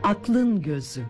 Aklın Gözü.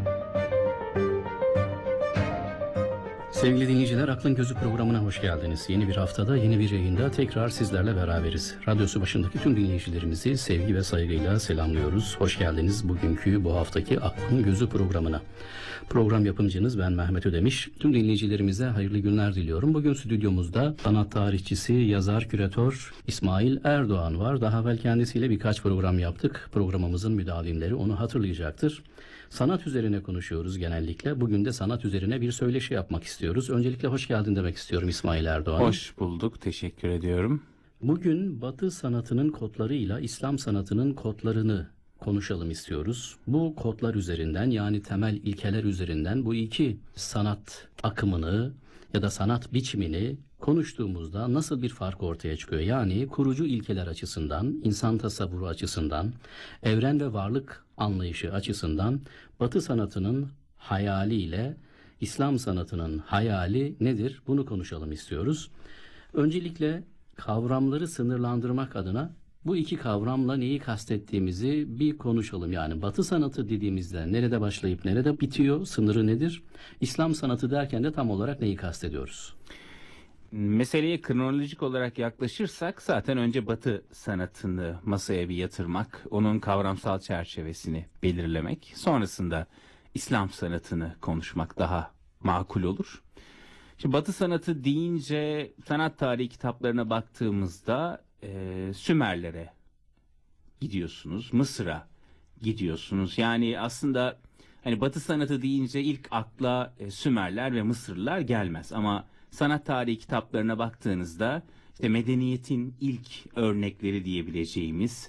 Sevgili dinleyiciler, Aklın Gözü programına hoş geldiniz. Yeni bir haftada, yeni bir yayında tekrar sizlerle beraberiz. Radyosu başındaki tüm dinleyicilerimizi sevgi ve saygıyla selamlıyoruz. Hoş geldiniz bugünkü, bu haftaki Aklın Gözü programına. Program yapımcınız ben Mehmet Ödemiş. Tüm dinleyicilerimize hayırlı günler diliyorum. Bugün stüdyomuzda sanat tarihçisi, yazar, küratör İsmail Erdoğan var. Daha evvel kendisiyle birkaç program yaptık. Programımızın müdavimleri onu hatırlayacaktır. Sanat üzerine konuşuyoruz genellikle. Bugün de sanat üzerine bir söyleşi yapmak istiyoruz. Öncelikle hoş geldin demek istiyorum İsmail Erdoğan. Hoş bulduk, teşekkür ediyorum. Bugün Batı sanatının kodlarıyla İslam sanatının kodlarını konuşalım istiyoruz. Bu kodlar üzerinden, yani temel ilkeler üzerinden bu iki sanat akımını ya da sanat biçimini konuştuğumuzda nasıl bir fark ortaya çıkıyor? Yani kurucu ilkeler açısından, insan tasavvuru açısından, evren ve varlık anlayışı açısından Batı sanatının hayaliyle İslam sanatının hayali nedir? Bunu konuşalım istiyoruz. Öncelikle kavramları sınırlandırmak adına bu iki kavramla neyi kastettiğimizi bir konuşalım. Yani Batı sanatı dediğimizde nerede başlayıp nerede bitiyor, sınırı nedir? İslam sanatı derken de tam olarak neyi kastediyoruz? Meseleye kronolojik olarak yaklaşırsak zaten önce Batı sanatını masaya bir yatırmak, onun kavramsal çerçevesini belirlemek, sonrasında İslam sanatını konuşmak daha makul olur. Şimdi Batı sanatı deyince sanat tarihi kitaplarına baktığımızda Sümerlere gidiyorsunuz, Mısır'a gidiyorsunuz. Yani aslında hani Batı sanatı deyince ilk akla Sümerler ve Mısırlılar gelmez. Ama sanat tarihi kitaplarına baktığınızda işte medeniyetin ilk örnekleri diyebileceğimiz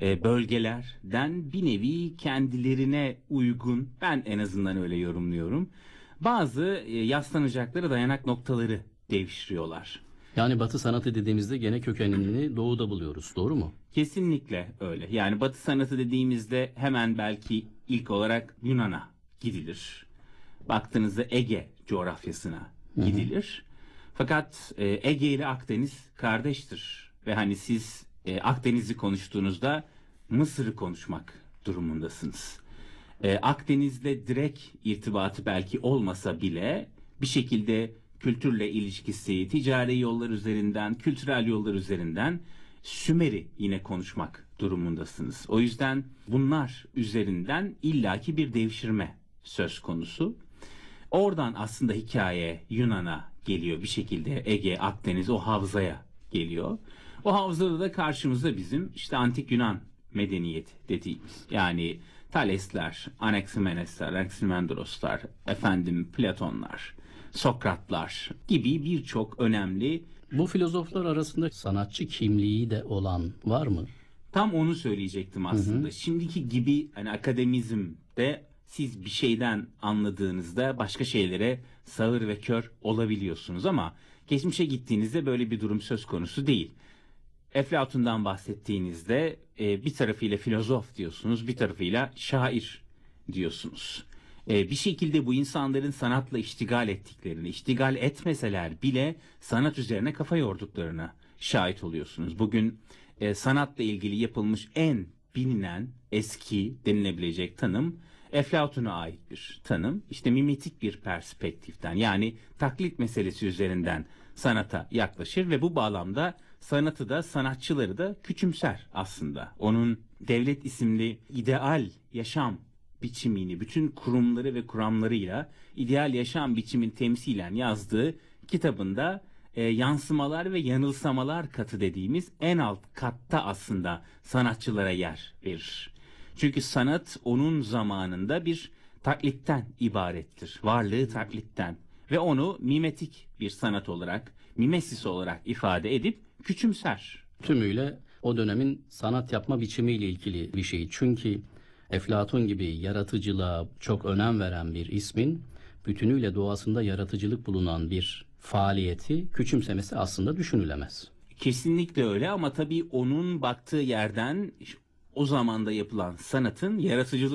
bölgelerden bir nevi kendilerine uygun, ben en azından öyle yorumluyorum, bazı yaslanacakları dayanak noktaları devşiriyorlar. Yani Batı sanatı dediğimizde gene kökenini doğuda buluyoruz. Doğru mu? Kesinlikle öyle. Yani Batı sanatı dediğimizde hemen belki ilk olarak Yunan'a gidilir. Baktığınızda Ege coğrafyasına gidilir. Fakat Ege ile Akdeniz kardeştir. Ve hani siz Akdeniz'i konuştuğunuzda Mısır'ı konuşmak durumundasınız. Akdeniz'le direkt irtibatı belki olmasa bile bir şekilde kültürle ilişkisi, ticari yollar üzerinden, kültürel yollar üzerinden Sümer'i yine konuşmak durumundasınız. O yüzden bunlar üzerinden illaki bir devşirme söz konusu. Oradan aslında hikaye Yunan'a geliyor bir şekilde, Ege, Akdeniz o havzaya geliyor. O havzada da karşımızda bizim işte antik Yunan medeniyeti dediğimiz, yani Thalesler, Anaximenesler, Anaximandroslar, Platonlar, Sokratlar gibi birçok önemli. Bu filozoflar arasında sanatçı kimliği de olan var mı? Tam onu söyleyecektim aslında. Şimdiki gibi hani akademizmde siz bir şeyden anladığınızda başka şeylere sağır ve kör olabiliyorsunuz ama geçmişe gittiğinizde böyle bir durum söz konusu değil. Eflatun'dan bahsettiğinizde bir tarafıyla filozof diyorsunuz, bir tarafıyla şair diyorsunuz. Bir şekilde bu insanların sanatla iştigal ettiklerini, iştigal etmeseler bile sanat üzerine kafa yorduklarına şahit oluyorsunuz. Bugün sanatla ilgili yapılmış en bilinen, eski denilebilecek tanım Eflatun'a ait bir tanım. İşte mimetik bir perspektiften, yani taklit meselesi üzerinden sanata yaklaşır ve bu bağlamda sanatı da sanatçıları da küçümser aslında. Onun devlet isimli ideal yaşam biçimini, bütün kurumları ve kuramlarıyla ideal yaşam biçimini temsilen yazdığı kitabında yansımalar ve yanılsamalar katı dediğimiz en alt katta aslında sanatçılara yer verir. Çünkü sanat onun zamanında bir taklitten ibarettir. Varlığı taklitten ve onu mimetik bir sanat olarak, mimesis olarak ifade edip küçümser. Tümüyle o dönemin sanat yapma biçimiyle ilgili bir şey. Çünkü Eflatun gibi yaratıcılığa çok önem veren bir ismin bütünüyle doğasında yaratıcılık bulunan bir faaliyeti küçümsemesi aslında düşünülemez. Kesinlikle öyle ama tabii onun baktığı yerden o zamanda yapılan sanatın yaratıcılık